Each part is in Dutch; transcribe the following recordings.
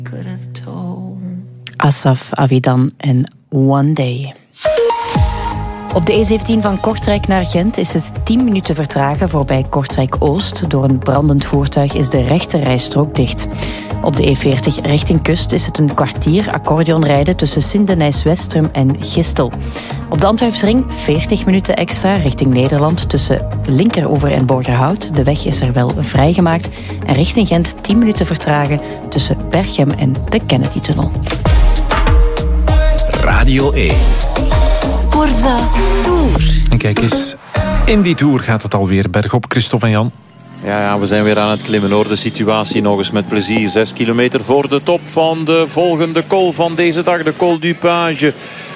Asaf Avidan en One Day. Op de E17 van Kortrijk naar Gent is het 10 minuten vertragen voorbij Kortrijk-Oost. Door een brandend voertuig is de rechterrijstrook dicht. Op de E40 richting kust is het een kwartier accordeonrijden tussen Sint-Denijs-Westrum en Gistel. Op de Antwerpsring 40 minuten extra richting Nederland tussen Linkeroever en Borgerhout. De weg is er wel vrijgemaakt. En richting Gent 10 minuten vertragen tussen Berchem en de Kennedy-tunnel. Radio 1. Sportza Tour. En kijk eens, in die Tour gaat het alweer bergop, Christophe en Jan. Ja, we zijn weer aan het klimmen hoor. De situatie nog eens met plezier. 6 kilometer voor de top van de volgende col van deze dag. De Col du Page.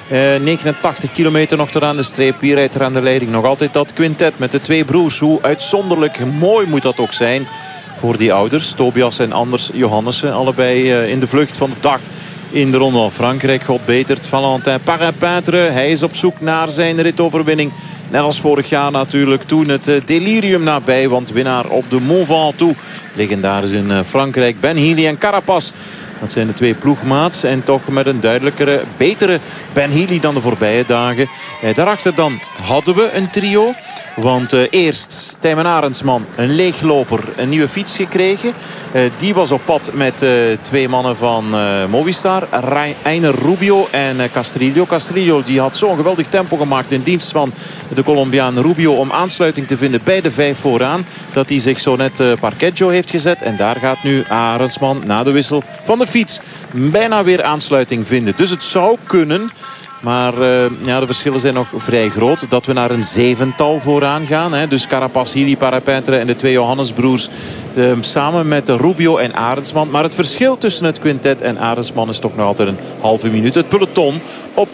89 kilometer nog tot aan de streep. Wie rijdt er aan de leiding? Nog altijd dat quintet met de twee broers. Hoe uitzonderlijk mooi moet dat ook zijn voor die ouders. Tobias en Anders Johannessen. Allebei in de vlucht van de dag. In de Ronde van Frankrijk, God betert. Valentin Parapintre, hij is op zoek naar zijn ritoverwinning. Net als vorig jaar natuurlijk, toen het delirium nabij. Want winnaar op de Mont Ventoux, legendarisch in Frankrijk. Ben Healy en Carapaz. Dat zijn de twee ploegmaats. En toch met een duidelijkere, betere Ben Healy dan de voorbije dagen. Daarachter dan hadden we een trio. Want eerst Tijmen Arendsman, een leegloper, een nieuwe fiets gekregen. Die was op pad met twee mannen van Movistar. Einer Rubio en Castrillo. Castrillo die had zo'n geweldig tempo gemaakt in dienst van de Colombiaan Rubio om aansluiting te vinden bij de 5 vooraan. Dat hij zich zo net Parquejo heeft gezet. En daar gaat nu Arendsman na de wissel van de fiets bijna weer aansluiting vinden. Dus het zou kunnen. Maar de verschillen zijn nog vrij groot. Dat we naar een 7-tal vooraan gaan. Hè. Dus Carapaz, Healy, Parapintre en de twee Johannesbroers. Samen met Rubio en Arendsman. Maar het verschil tussen het quintet en Arendsman is toch nog altijd een halve minuut. Het peloton op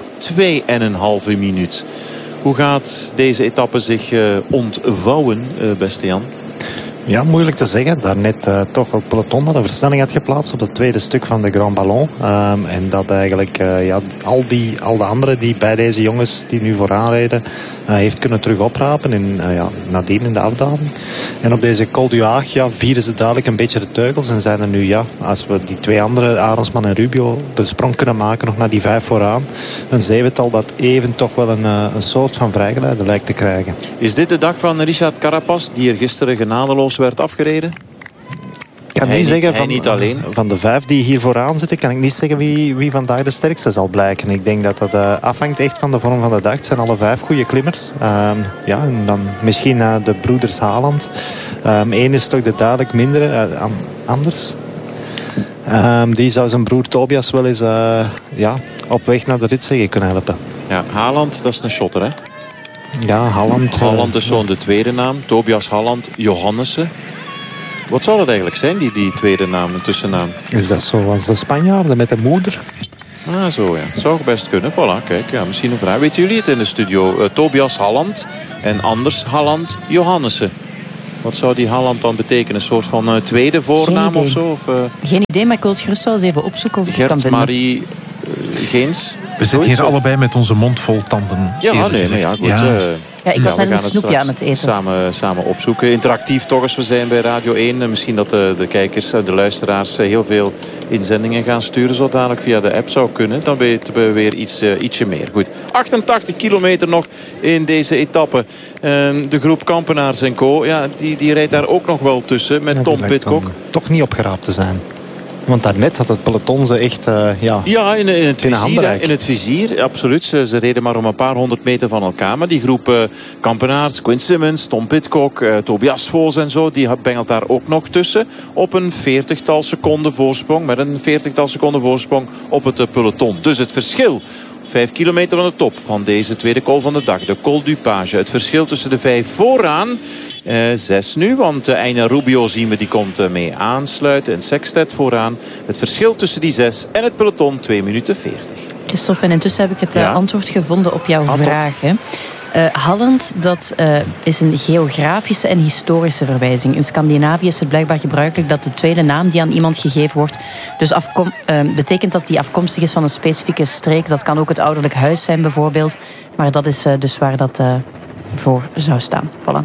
2,5 minuut. Hoe gaat deze etappe zich ontvouwen, beste Jan? Ja, moeilijk te zeggen. Daarnet toch het peloton dat een versnelling had geplaatst op het tweede stuk van de Grand Ballon. En dat eigenlijk al de anderen die bij deze jongens die nu vooraan rijden, heeft kunnen terug oprapen. En nadien in de afdaling. En op deze Col du Hague vieren ze duidelijk een beetje de teugels. En zijn er nu, als we die twee andere, Arendsman en Rubio, de sprong kunnen maken nog naar die 5 vooraan. Een 7-tal dat even toch wel een soort van vrijgeleide lijkt te krijgen. Is dit de dag van Richard Carapaz, die er gisteren genadeloos werd afgereden? Ik kan niet zeggen hij niet alleen. Van de 5 die hier vooraan zitten, kan ik niet zeggen wie vandaag de sterkste zal blijken. Ik denk dat dat afhangt echt van de vorm van de dag. Het zijn alle 5 goede klimmers. En dan misschien de broeders Haaland. Eén is toch de duidelijk mindere, Anders. Die zou zijn broer Tobias wel eens op weg naar de ritzege kunnen helpen. Ja, Haaland, dat is een shotter, hè? Ja, Haaland. Haaland is zo'n de tweede naam. Tobias Haaland, Johannessen. Wat zou dat eigenlijk zijn, die tweede naam, een tussennaam? Is dat zoals de Spanjaarden met de moeder? Ah, zo ja. Het zou best kunnen. Voilà, kijk, misschien een vraag. Weten jullie het in de studio? Tobias Haaland en Anders Haaland Johannessen. Wat zou die Haaland dan betekenen? Een soort van tweede voornaam of zo? Geen idee, maar ik wil het gerust wel eens even opzoeken of ik het kan vinden. Gert-Marie Geens. We zitten hier allebei met onze mond vol tanden. Ja, goed. Ik was net een snoepje aan het eten. Samen opzoeken. Interactief toch als we zijn bij Radio 1. Misschien dat de kijkers, de luisteraars heel veel inzendingen gaan sturen. Zo dadelijk via de app zou kunnen. Dan weten we weer ietsje meer. Goed. 88 kilometer nog in deze etappe. De groep Kampenaars en Co. Ja, die rijdt daar ook nog wel tussen met Tom Pidcock. Toch niet opgeraapt te zijn. Want daarnet had het peloton ze echt in het vizier, absoluut. Ze reden maar om een paar 100 meter van elkaar. Maar die groep Kampenaars, Quinn Simmons, Tom Pidcock, Tobias Vos en zo, die bengelt daar ook nog tussen. Op een 40-tal seconden voorsprong. Met een 40-tal seconden voorsprong op het peloton. Dus het verschil, 5 kilometer van de top van deze tweede col van de dag. De Col du Page. Het verschil tussen de 5 vooraan. 6 nu, want Einer Rubio zien we, die komt mee aansluiten. En Sextet vooraan. Het verschil tussen die 6 en het peloton 2 minuten 40. Christophe, en intussen heb ik het antwoord gevonden op jouw vraag. Haaland, dat is een geografische en historische verwijzing. In Scandinavië is het blijkbaar gebruikelijk dat de tweede naam die aan iemand gegeven wordt, dus betekent dat die afkomstig is van een specifieke streek. Dat kan ook het ouderlijk huis zijn bijvoorbeeld. Maar dat is dus waar dat voor zou staan. Voilà.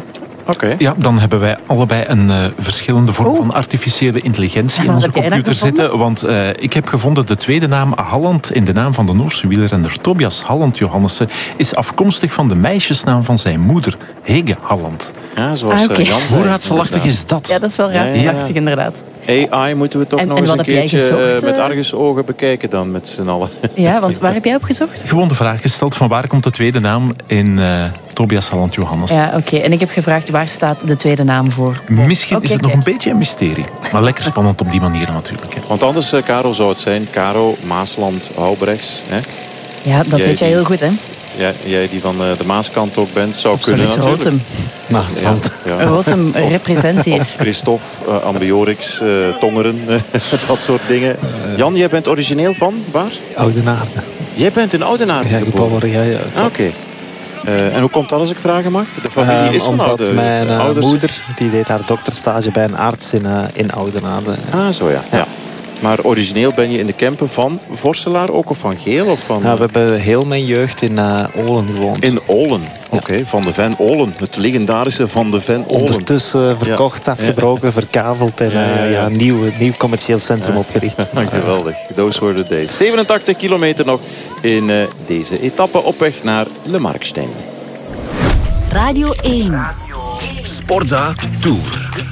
Oké. Ja, dan hebben wij allebei een verschillende vorm van artificiële intelligentie in onze computer zitten. Want ik heb gevonden de tweede naam Halland in de naam van de Noorse wielrenner Tobias Halland Johannessen is afkomstig van de meisjesnaam van zijn moeder, Hege Halland. Ja, zoals Jan zei. Hoe raadselachtig is dat? Ja, dat is wel raadselachtig inderdaad. AI moeten we toch nog eens een keertje met argusogen bekijken dan met z'n allen. Ja, want waar heb jij op gezocht? Gewoon de vraag gesteld van waar komt de tweede naam in Tobias Halland Johannessen. Ja, oké. En ik heb gevraagd waar staat de tweede naam voor? Misschien is het nog een beetje een mysterie. Maar lekker spannend op die manier natuurlijk. Hè. Want anders, Caro, zou het zijn Caro, Maasland, Houbrechts. Hè? Ja, dat weet jij heel goed, hè? Ja, jij die van de Maaskant ook bent, zou kunnen natuurlijk. Rotem. Maasland. Ja. Rotem represent hier. Christophe, Ambiorix, Tongeren, dat soort dingen. Jan, jij bent origineel van waar? Oudenaarde. Jij bent in Oudenaarde geboren? Ja. Oké. En hoe komt dat als ik vragen mag? De familie is van omdat mijn ouders. moeder die deed haar dokterstage bij een arts in Oudenaarde. Ah, zo ja. Maar origineel ben je in de Kempen van Vorselaar ook of van Geel? Of van... Ja, we hebben heel mijn jeugd in Olen gewoond. In Olen, oké. Van de Ven Olen. Het legendarische Van de Ven Olen. Ondertussen verkocht, afgebroken, verkaveld en een nieuw commercieel centrum opgericht. Geweldig. Those were the days. 87 kilometer nog in deze etappe op weg naar Le Markstein. Radio 1. Sportza Tour.